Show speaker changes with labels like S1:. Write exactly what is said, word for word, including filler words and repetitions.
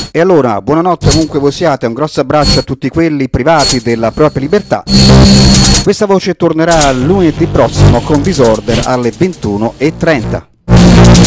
S1: E allora, buonanotte ovunque voi siate, un grosso abbraccio a tutti quelli privati della propria libertà. Questa voce tornerà lunedì prossimo con Disorder alle ventuno e trenta.